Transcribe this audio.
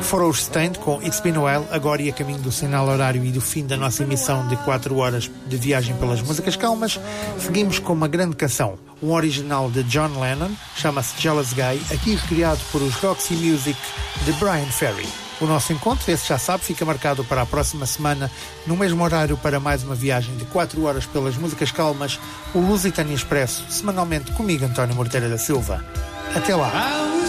foram os Stand com It's Been a While, agora e a caminho do sinal horário e do fim da nossa emissão de 4 horas de viagem pelas músicas calmas. Seguimos com uma grande canção, um original de John Lennon, chama-se Jealous Guy, aqui recriado por os Roxy Music de Brian Ferry. O nosso encontro, esse já sabe, fica marcado para a próxima semana, no mesmo horário, para mais uma viagem de 4 horas pelas músicas calmas, o Lusitânia Expresso, semanalmente comigo, António Morteira da Silva. Até lá!